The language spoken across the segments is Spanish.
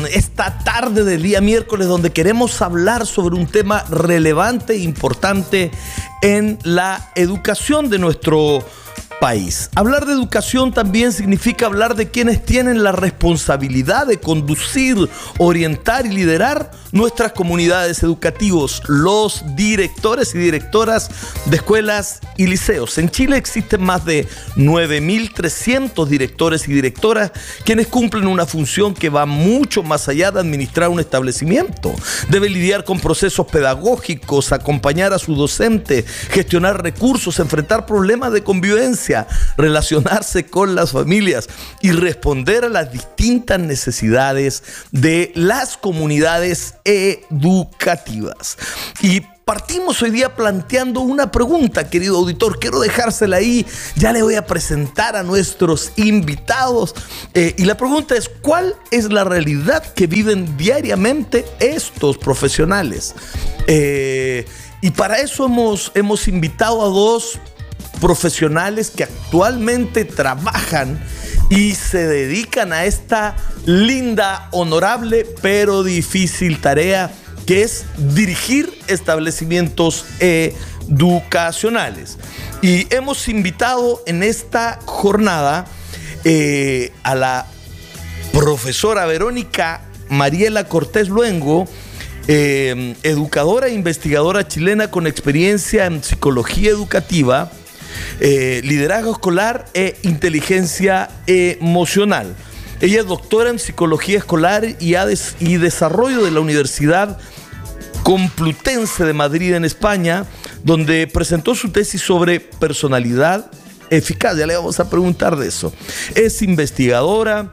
esta tarde del día miércoles, donde queremos hablar sobre un tema relevante e importante en la educación de nuestro país. Hablar de educación también significa hablar de quienes tienen la responsabilidad de conducir, orientar y liderar nuestras comunidades educativas, los directores y directoras de escuelas y liceos. En Chile existen más de 9.300 directores y directoras quienes cumplen una función que va mucho más allá de administrar un establecimiento. Deben lidiar con procesos pedagógicos, acompañar a su docente, gestionar recursos, enfrentar problemas de convivencia, relacionarse con las familias y responder a las distintas necesidades de las comunidades educativas. Y partimos hoy día planteando una pregunta, querido auditor. Quiero dejársela ahí. Ya le voy a presentar a nuestros invitados. Y la pregunta es: ¿cuál es la realidad que viven diariamente estos profesionales? Y para eso hemos invitado a dos profesionales que actualmente trabajan y se dedican a esta linda, honorable, pero difícil tarea que es dirigir establecimientos educacionales. Y hemos invitado en esta jornada a la profesora Verónica Mariela Cortés Luengo, educadora e investigadora chilena con experiencia en psicología educativa, liderazgo escolar e inteligencia emocional. Ella es doctora en psicología escolar y desarrollo de la Universidad Complutense de Madrid en España, donde presentó su tesis sobre personalidad eficaz. Ya le vamos a preguntar de eso. Es investigadora.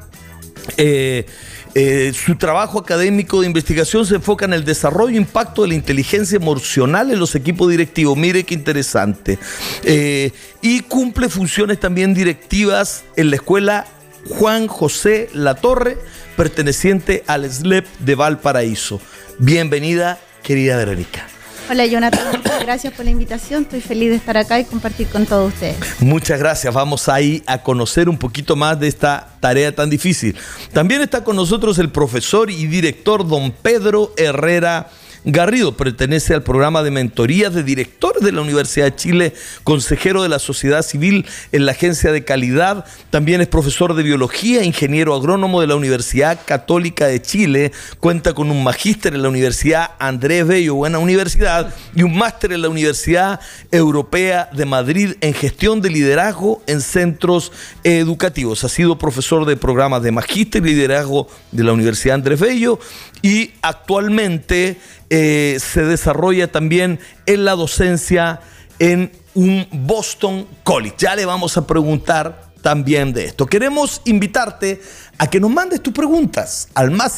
Su trabajo académico de investigación se enfoca en el desarrollo e impacto de la inteligencia emocional en los equipos directivos. Mire qué interesante. Y cumple funciones también directivas en la escuela Juan José Latorre, perteneciente al SLEP de Valparaíso. Bienvenida, querida Verónica. Hola, Jonathan, muchas gracias por la invitación. Estoy feliz de estar acá y compartir con todos ustedes. Muchas gracias. Vamos ahí a conocer un poquito más de esta tarea tan difícil. También está con nosotros el profesor y director don Pedro Herrera Garrido. Pertenece al programa de mentoría de directores de la Universidad de Chile, consejero de la sociedad civil en la Agencia de Calidad. También es profesor de biología, ingeniero agrónomo de la Universidad Católica de Chile. Cuenta con un magíster en la Universidad Andrés Bello, buena universidad, y un máster en la Universidad Europea de Madrid en gestión de liderazgo en centros educativos. Ha sido profesor de programas de magíster y liderazgo de la Universidad Andrés Bello y actualmente se desarrolla también en la docencia en un Boston College. Ya le vamos a preguntar también de esto. Queremos invitarte a que nos mandes tus preguntas al más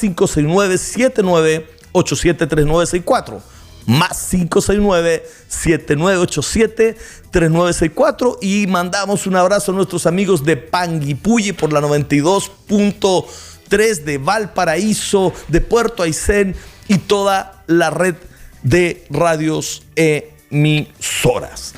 569-7987-3964. Más 569-7987-3964. Y mandamos un abrazo a nuestros amigos de Panguipulli por la 92.3 de Valparaíso, de Puerto Aysén y toda la red de radios emisoras.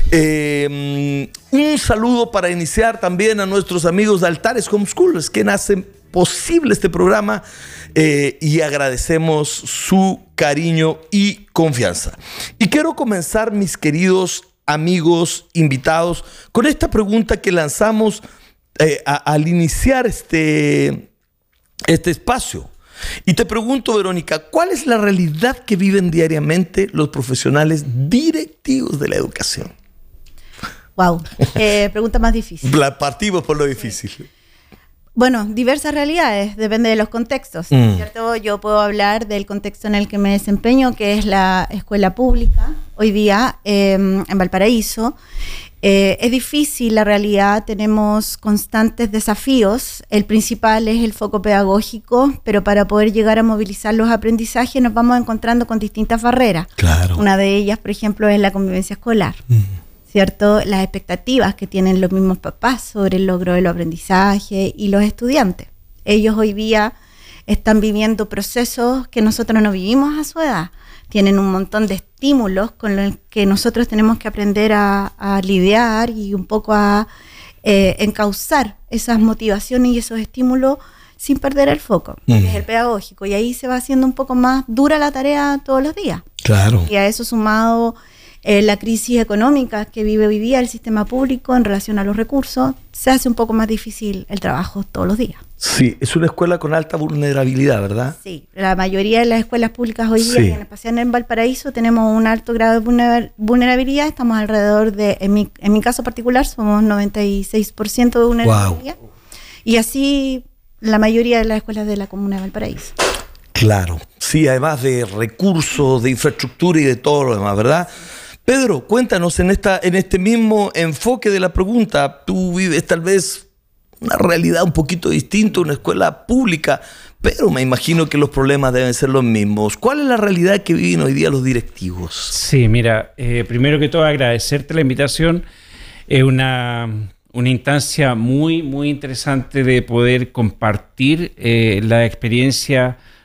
Un saludo para iniciar también a nuestros amigos de Altares Homeschoolers, que hacen posible este programa, y agradecemos su cariño y confianza. Y quiero comenzar, mis queridos amigos invitados, con esta pregunta que lanzamos al iniciar este espacio. Y te pregunto, Verónica, ¿cuál es la realidad que viven diariamente los profesionales directivos de la educación? Wow, pregunta más difícil. Partimos por lo difícil. Bueno, diversas realidades, depende de los contextos, ¿cierto? Yo puedo hablar del contexto en el que me desempeño, que es la escuela pública, hoy día en Valparaíso. Es difícil la realidad, tenemos constantes desafíos. El principal es el foco pedagógico, pero para poder llegar a movilizar los aprendizajes nos vamos encontrando con distintas barreras. Claro. Una de ellas, por ejemplo, es la convivencia escolar, ¿cierto? Las expectativas que tienen los mismos papás sobre el logro de los aprendizajes y los estudiantes. Ellos hoy día están viviendo procesos que nosotros no vivimos a su edad. Tienen un montón de estímulos con los que nosotros tenemos que aprender a lidiar y un poco a encauzar esas motivaciones y esos estímulos sin perder el foco, que es el pedagógico. Y ahí se va haciendo un poco más dura la tarea todos los días. Claro. Y a eso sumado la crisis económica que vive hoy día el sistema público en relación a los recursos, se hace un poco más difícil el trabajo todos los días. Sí, es una escuela con alta vulnerabilidad, ¿verdad? Sí, la mayoría de las escuelas públicas hoy día, en especial en Valparaíso, tenemos un alto grado de vulnerabilidad. Estamos alrededor de, en mi caso particular, somos 96% de vulnerabilidad. Wow. Y así la mayoría de las escuelas de la comuna de Valparaíso. Claro, sí, además de recursos, de infraestructura y de todo lo demás, ¿verdad? Pedro, cuéntanos en este mismo enfoque de la pregunta. Tú vives tal vez una realidad un poquito distinta, una escuela pública, pero me imagino que los problemas deben ser los mismos. ¿Cuál es la realidad que viven hoy día los directivos? Sí, mira, primero que todo agradecerte la invitación. Es una instancia muy, muy interesante de poder compartir la experiencia